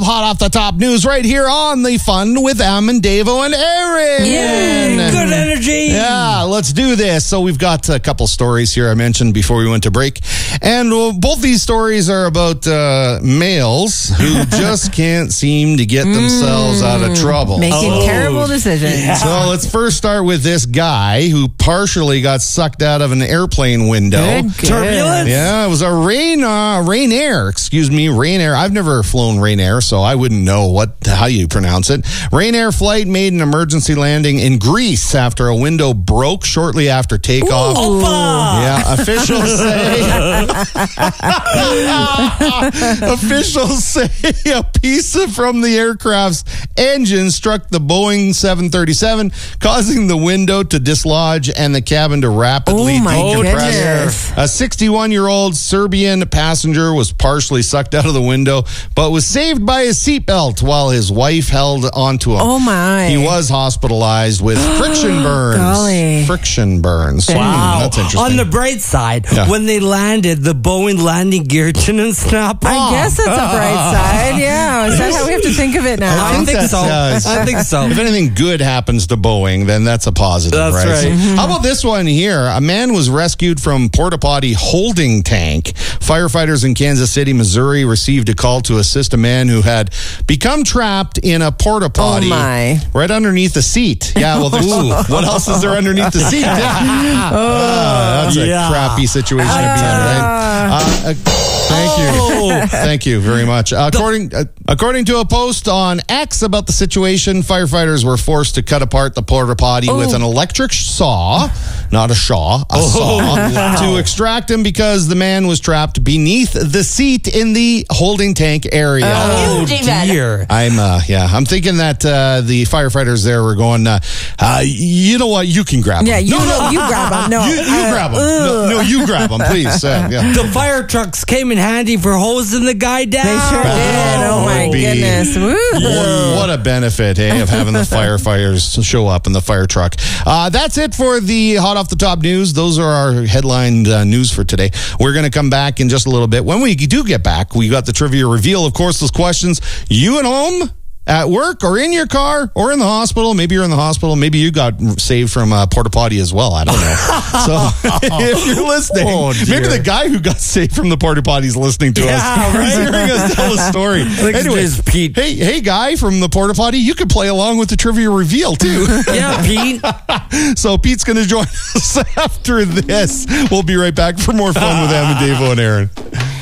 hot off the top news right here on the Fun with Em and Davo and Aaron. Yay, good energy. Yeah, let's do this. So we've got a couple stories here I mentioned before we went to break. And both these stories are about males who just can't seem to get themselves out of trouble. Making terrible decisions. Yeah. So let's first start with this guy who partially got sucked out of an airplane window. Good. Turbulence? Yeah, it was a Ryanair. I've never flown Ryanair, so I wouldn't know how you pronounce it. Ryanair flight made an emergency landing in Greece after a window broke shortly after takeoff. Yeah, officials say a piece from the aircraft's engine struck the Boeing 737, causing the window to dislodge and the cabin to rapidly decompress. A 61-year-old Serbian passenger was partially sucked out of the window, but was saved by his seatbelt while his wife held onto him. Oh, my. He was hospitalized with friction burns. Golly. Friction burns. Wow. That's interesting. On the bright side, when they landed, the Boeing landing gear didn't snap off. I guess that's a bright side. Yeah. Is that how we have to think of it now? I think so. I think so. If anything good happens to Boeing, then that's a positive, That's right? right. How about this one here? A man was rescued from porta potty holding tank. Firefighters in Kansas City, Missouri received a call to assist a man who had become trapped in a porta potty right underneath the seat. Yeah, well, what else is there underneath the seat? That's a crappy situation to be in, right? Thank you. Thank you very much. According to a post on X about the situation, firefighters were forced to cut apart the porta potty with an electric saw, not a saw, to extract him because the man was trapped beneath the seat in the holding tank area. Oh, dear. I'm thinking that the firefighters there were going, you know what, you can grab him. Yeah, you grab him. No, you grab him. No, you grab him, please. The fire trucks came in handy for hosing the guy down. They sure did. Oh, my goodness. What a benefit, of having the firefighters show up in the fire truck. That's it for the hot off the top news. Those are our headline news for today. We're going to come back in just a little bit. When we do get back, we got the trivia reveal. Of course, those questions you at home, at work, or in your car, or in the hospital. Maybe you're in the hospital. Maybe you got saved from a porta potty as well. I don't know. So if you're listening, maybe the guy who got saved from the porta potty is listening to us. He's hearing us tell a story. Anyways, Pete. Hey, guy from the porta potty, you could play along with the trivia reveal too. Yeah, Pete. So Pete's going to join us after this. We'll be right back for more fun with Em and Davo and Aaron.